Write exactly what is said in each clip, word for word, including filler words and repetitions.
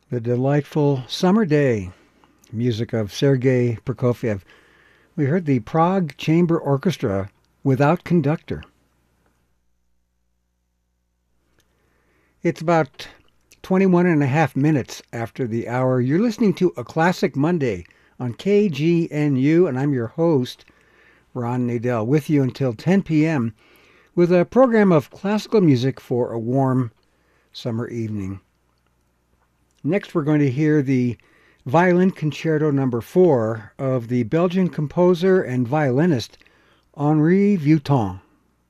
The delightful summer day, music of Sergei Prokofiev. We heard the Prague Chamber Orchestra without conductor. It's about twenty-one and a half minutes after the hour. You're listening to A Classic Monday on K G N U, and I'm your host, Ron Nadell, with you until ten p.m. with a program of classical music for a warm summer evening. Next, we're going to hear the Violin Concerto Number Four of the Belgian composer and violinist Henri Vieuxtemps.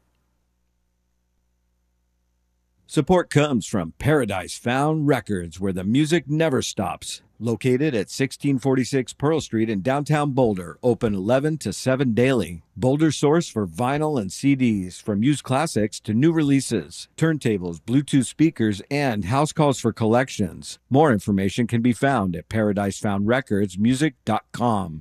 Support comes from Paradise Found Records, where the music never stops. Located at sixteen forty-six Pearl Street in downtown Boulder, open eleven to seven daily. Boulder's source for vinyl and C Ds, from used classics to new releases, turntables, Bluetooth speakers, and house calls for collections. More information can be found at paradise found records music dot com.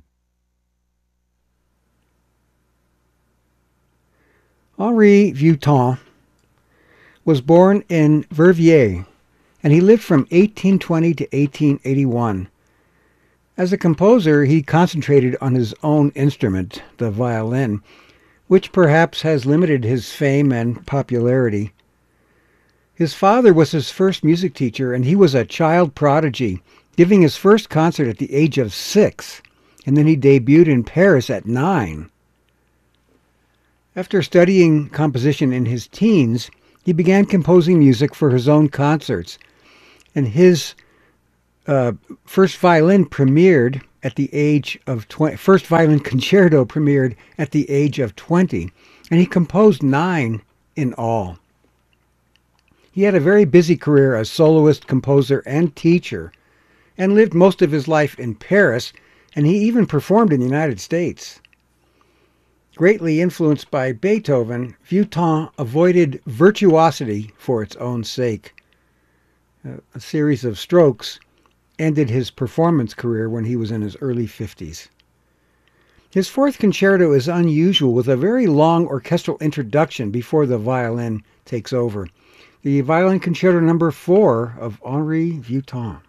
Henri Vieuxtemps was born in Verviers, and he lived from eighteen twenty to eighteen eighty-one. As a composer, he concentrated on his own instrument, the violin, which perhaps has limited his fame and popularity. His father was his first music teacher, and he was a child prodigy, giving his first concert at the age of six, and then he debuted in Paris at nine. After studying composition in his teens, he began composing music for his own concerts, and his uh, first violin premiered at the age of twenty. First violin concerto premiered at the age of twenty, and he composed nine in all. He had a very busy career as soloist, composer, and teacher, and lived most of his life in Paris, and he even performed in the United States. Greatly influenced by Beethoven, Vieuxtemps avoided virtuosity for its own sake. A series of strokes ended his performance career when he was in his early fifties. His fourth concerto is unusual, with a very long orchestral introduction before the violin takes over. The Violin Concerto Number Four of Henri Vieuxtemps.